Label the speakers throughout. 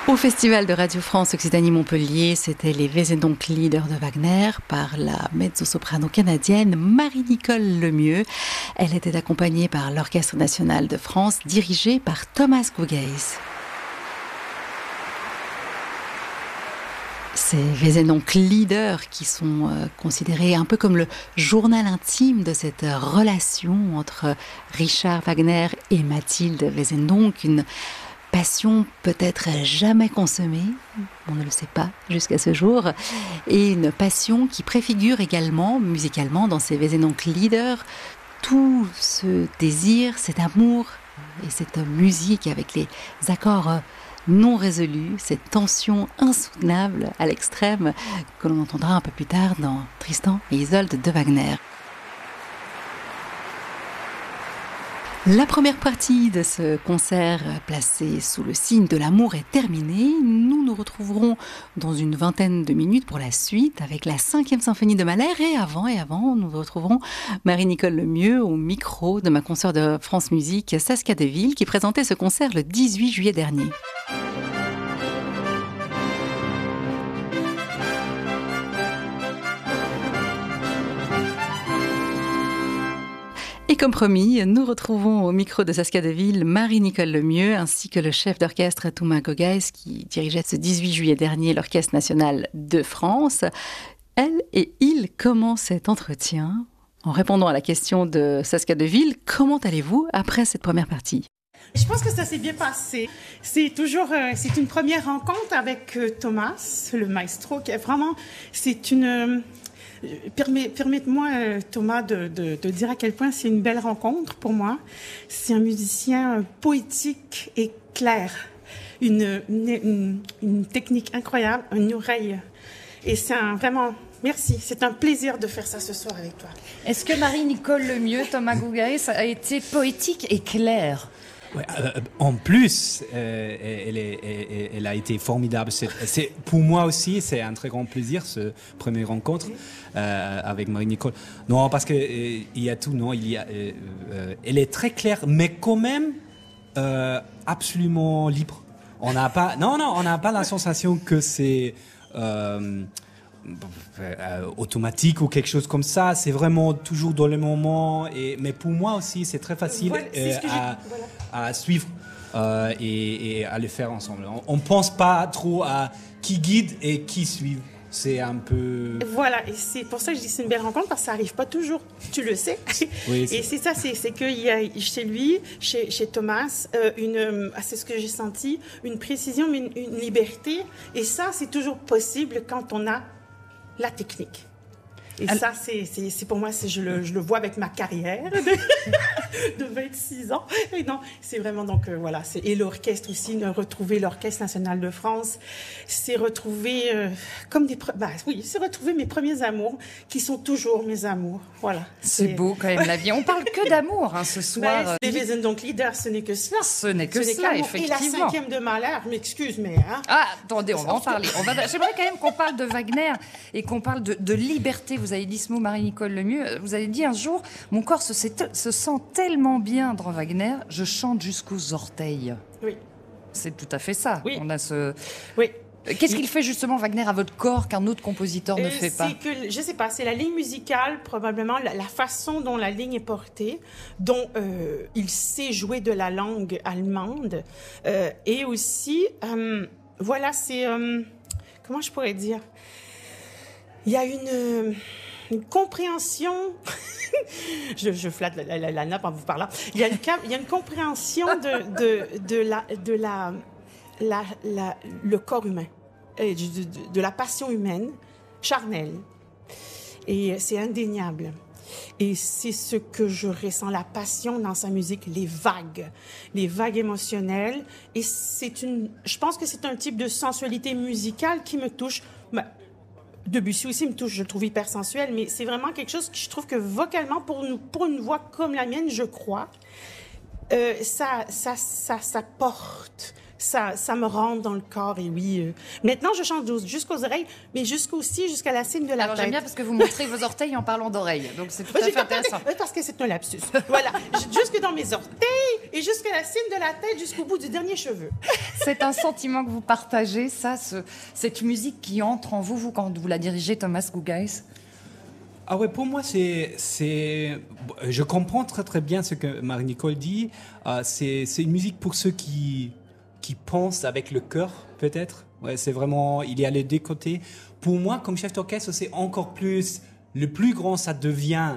Speaker 1: Au Festival de Radio France Occitanie-Montpellier, c'était les Wesendonck Lieder de Wagner par la mezzo-soprano canadienne Marie-Nicole Lemieux. Elle était accompagnée par l'Orchestre national de France, dirigé par Thomas Guggeis. Ces Wesendonck Lieder qui sont considérés un peu comme le journal intime de cette relation entre Richard Wagner et Mathilde Wesendonck, une passion peut-être jamais consommée, on ne le sait pas jusqu'à ce jour, et une passion qui préfigure également musicalement dans ces Wesendonck Lieder tout ce désir, cet amour et cette musique avec les accords non résolus, cette tension insoutenable à l'extrême que l'on entendra un peu plus tard dans Tristan et Isolde de Wagner. La première partie de ce concert placé sous le signe de l'amour est terminée. Nous nous retrouverons dans une vingtaine de minutes pour la suite avec la 5e symphonie de Mahler. Et avant, nous retrouverons Marie-Nicole Lemieux au micro de ma consoeur de France Musique, Saskia Deville, qui présentait ce concert le 18 juillet dernier. Et comme promis, nous retrouvons au micro de Saskia Deville Marie-Nicole Lemieux ainsi que le chef d'orchestre Thomas Guggeis qui dirigeait ce 18 juillet dernier l'Orchestre national de France. Elle et il commencent cet entretien en répondant à la question de Saskia Deville. Comment allez-vous après cette première partie ?
Speaker 2: Je pense que ça s'est bien passé. C'est une première rencontre avec Thomas, le maestro, qui est vraiment, c'est une... Permettez-moi, Thomas, de dire à quel point c'est une belle rencontre pour moi. C'est un musicien poétique et clair, une technique incroyable, une oreille. Et c'est vraiment... Merci, c'est un plaisir de faire ça ce soir avec toi.
Speaker 3: Est-ce que Marie-Nicole Lemieux, Thomas Guggeis, a été poétique et claire ?
Speaker 4: Ouais, en plus, elle a été formidable. Pour moi aussi, c'est un très grand plaisir, ce premier rencontre avec Marie-Nicole. Non, parce que il y a tout. Non, elle est très claire, mais quand même absolument libre. On n'a pas la sensation que c'est automatique ou quelque chose comme ça. C'est vraiment toujours dans le moment. Mais pour moi aussi, c'est très facile à suivre et à le faire ensemble. On ne pense pas trop à qui guide et qui suit. C'est un peu...
Speaker 2: Voilà, et c'est pour ça que je dis que c'est une belle rencontre, parce que ça n'arrive pas toujours, tu le sais.
Speaker 4: Oui,
Speaker 2: et c'est ça, c'est qu'il y a chez lui, chez Thomas, c'est ce que j'ai senti, une précision, mais une liberté. Et ça, c'est toujours possible quand on a la technique. Et ça, c'est pour moi, je le vois avec ma carrière de 26 ans. Et non, c'est vraiment donc voilà. Et l'orchestre aussi, retrouver l'Orchestre national de France, c'est retrouver c'est retrouver mes premiers amours qui sont toujours mes amours. Voilà.
Speaker 3: C'est beau quand même la vie. On parle que d'amour ce soir.
Speaker 2: Les Wesendonck Lieder, ce n'est que cela.
Speaker 3: Ce n'est que cela, effectivement.
Speaker 2: Et la 5e de Mahler, m'excuse, mais
Speaker 3: Ah, attendez, on va en parler. J'aimerais quand même qu'on parle de Wagner et qu'on parle de liberté. Vous avez dit ce mot, Marie-Nicole Lemieux. Vous avez dit un jour, mon corps se sent tellement bien dans Wagner, je chante jusqu'aux orteils.
Speaker 2: Oui.
Speaker 3: C'est tout à fait ça.
Speaker 2: Oui.
Speaker 3: On a ce...
Speaker 2: Oui.
Speaker 3: Qu'est-ce qu'il fait justement Wagner à votre corps qu'un autre compositeur ne fait pas ?
Speaker 2: Je sais pas, c'est la ligne musicale, probablement la façon dont la ligne est portée, dont il sait jouer de la langue allemande, et aussi, voilà, c'est comment je pourrais dire ? Il y a une compréhension. je flatte la nappe en vous parlant. Il y a une compréhension le corps humain, de la passion humaine, charnelle. Et c'est indéniable. Et c'est ce que je ressens, la passion dans sa musique, les vagues émotionnelles. Et je pense que c'est un type de sensualité musicale qui me touche. Debussy aussi me touche, je le trouve hyper sensuel, mais c'est vraiment quelque chose que je trouve que vocalement, pour une voix comme la mienne, je crois, ça porte, ça me rentre dans le corps. Et oui, maintenant, je chante jusqu'aux oreilles, mais jusqu'à la cime de la tête.
Speaker 3: Alors, j'aime bien parce que vous montrez vos orteils en parlant d'oreilles. Donc, c'est tout à fait intéressant.
Speaker 2: Parce que c'est un lapsus. Voilà. Jusque dans mes orteils et jusqu'à la cime de la tête, jusqu'au bout du dernier cheveu.
Speaker 3: C'est un sentiment que vous partagez, ça, cette musique qui entre en vous, quand vous la dirigez, Thomas Guggais?
Speaker 4: Ah ouais, pour moi, je comprends très très bien ce que Marie-Nicole dit. C'est une musique pour ceux qui pensent avec le cœur, peut-être. Ouais, c'est vraiment, il y a les deux côtés. Pour moi, comme chef d'orchestre, c'est encore plus, le plus grand, ça devient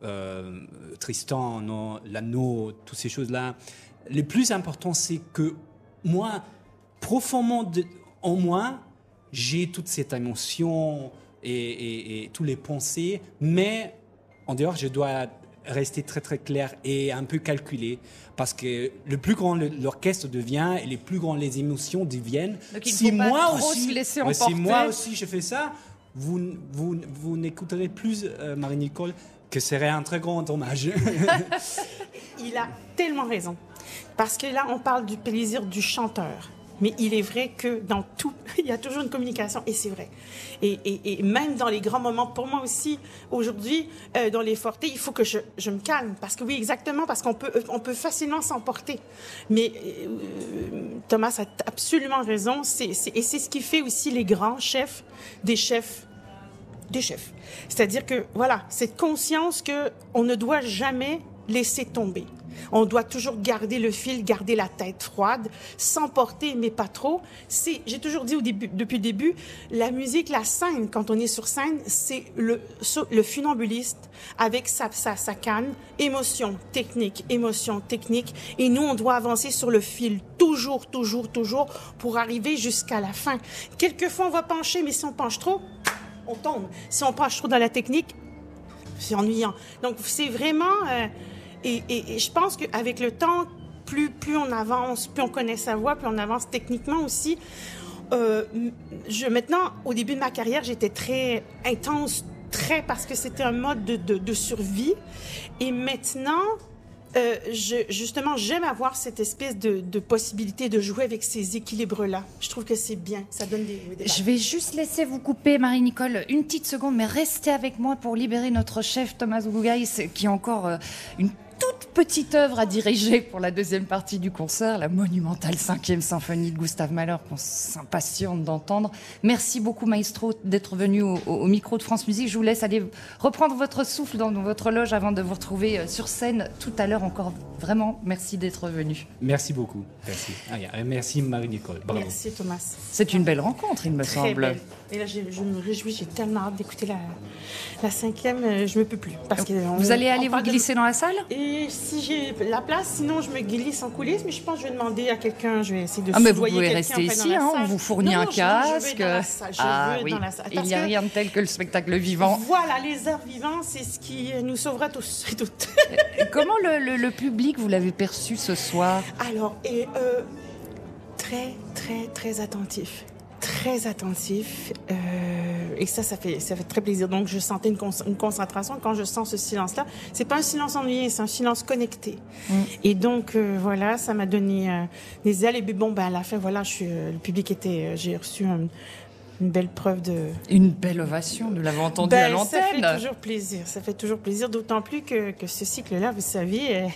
Speaker 4: Tristan, l'anneau, toutes ces choses-là. Le plus important, c'est que moi, profondément en moi, j'ai toute cette émotion et tous les pensées, mais en dehors, je dois rester très très clair et un peu calculé, parce que le plus grand l'orchestre devient et les plus grandes les émotions deviennent.
Speaker 3: Donc il ne faut pas trop se laisser emporter.
Speaker 4: Si moi aussi je fais ça, vous n'écouterez plus Marie-Nicole, que serait un très grand dommage.
Speaker 2: Il a tellement raison, parce que là on parle du plaisir du chanteur. Mais il est vrai que dans tout, il y a toujours une communication, et c'est vrai. Et même dans les grands moments, pour moi aussi, aujourd'hui, dans les fortés, il faut que je me calme. Parce que oui, exactement, parce qu'on peut facilement s'emporter. Mais Thomas a absolument raison. Et c'est ce qui fait aussi les grands chefs des chefs. C'est-à-dire que, voilà, cette conscience qu'on ne doit jamais laisser tomber. On doit toujours garder le fil, garder la tête froide, s'emporter, mais pas trop. J'ai toujours dit depuis le début, la musique, la scène, quand on est sur scène, c'est le funambuliste avec sa canne, émotion, technique, et nous, on doit avancer sur le fil, toujours, pour arriver jusqu'à la fin. Quelquefois, on va pencher, mais si on penche trop, on tombe. Si on penche trop dans la technique, c'est ennuyant. Donc, c'est vraiment... Et je pense qu'avec le temps, plus on avance, plus on connaît sa voix, plus on avance techniquement aussi. Maintenant, au début de ma carrière, j'étais très intense, parce que c'était un mode de survie. Et maintenant, justement, j'aime avoir cette espèce de possibilité de jouer avec ces équilibres-là. Je trouve que c'est bien, ça donne des
Speaker 3: Je vais juste laisser vous couper, Marie-Nicole, une petite seconde, mais restez avec moi pour libérer notre chef Thomas Guggais, qui a encore une toute petite œuvre à diriger pour la deuxième partie du concert, la monumentale 5e symphonie de Gustave Mahler, qu'on s'impatiente d'entendre. Merci beaucoup, maestro, d'être venu au micro de France Musique. Je vous laisse aller reprendre votre souffle dans votre loge avant de vous retrouver sur scène tout à l'heure. Encore vraiment, merci d'être venu.
Speaker 4: Merci beaucoup. Merci. Merci Marie-Nicole. Bravo.
Speaker 2: Merci Thomas.
Speaker 3: C'est une belle rencontre, il me semble.
Speaker 2: Belle. Et là, je me réjouis, j'ai tellement hâte d'écouter la 5e, je ne peux plus. Parce que
Speaker 3: vous allez vous glisser dans la salle?
Speaker 2: Et si j'ai la place, sinon je me glisse en coulisses, mais je pense que je vais demander à quelqu'un, je vais essayer de
Speaker 3: mais vous pouvez rester ici, on vous fournit un casque.
Speaker 2: Je vais dans la salle, dans la salle.
Speaker 3: Il n'y a rien de tel que le spectacle vivant.
Speaker 2: Voilà, les arts vivants, c'est ce qui nous sauvera tous et toutes.
Speaker 3: Comment le public, vous l'avez perçu ce soir?
Speaker 2: Alors, très, très, très attentif. Très attentif, et ça fait très plaisir. Donc, je sentais une concentration. Quand je sens ce silence-là, c'est pas un silence ennuyé, c'est un silence connecté. Et donc, voilà, ça m'a donné des ailes. Et puis, bon, à la fin, voilà, le public j'ai reçu une belle preuve de...
Speaker 3: Une belle ovation, nous l'avons entendu à l'antenne.
Speaker 2: Ça fait toujours plaisir, d'autant plus que ce cycle-là, vous savez...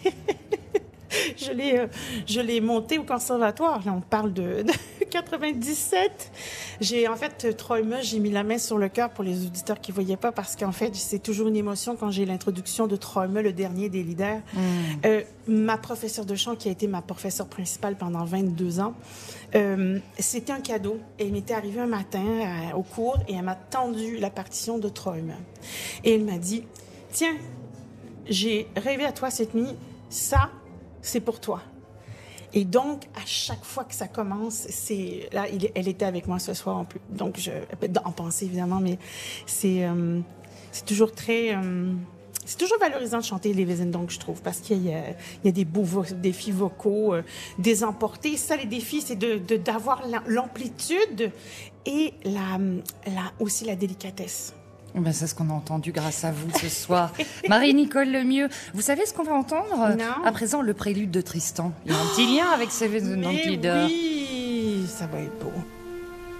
Speaker 2: Je l'ai monté au conservatoire. Là, on parle de 97. J'ai mis la main sur le cœur pour les auditeurs qui ne voyaient pas, parce qu'en fait, c'est toujours une émotion quand j'ai l'introduction de Traume, le dernier des leaders. Ma professeure de chant, qui a été ma professeure principale pendant 22 ans, c'était un cadeau. Elle m'était arrivée un matin au cours et elle m'a tendu la partition de Traume. Et elle m'a dit, tiens, j'ai rêvé à toi cette nuit, ça, c'est pour toi. Et donc, à chaque fois que ça commence, elle était avec moi ce soir en plus. Donc, en pensée évidemment, mais c'est toujours c'est toujours valorisant de chanter les Wesendonck, je trouve, parce qu'il y a des beaux défis vocaux, des emportés. Ça, les défis, c'est d'avoir l'amplitude et aussi la délicatesse.
Speaker 3: C'est ce qu'on a entendu grâce à vous ce soir. Marie-Nicole Lemieux, vous savez ce qu'on va entendre?
Speaker 2: Non.
Speaker 3: À présent, le prélude de Tristan. Il y a un petit lien avec ces Wesendonck leaders.
Speaker 2: Oui. ça va être beau.